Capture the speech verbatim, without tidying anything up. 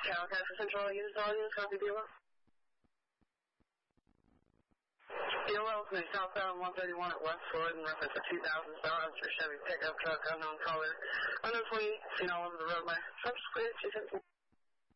Calicat for Central units, all units, copy B O L. B O L is southbound one thirty-one at West Floyd in reference to two thousand stars for Chevy pickup truck, unknown color, unknown fleet, seen all over the road by subsequent two seventeen.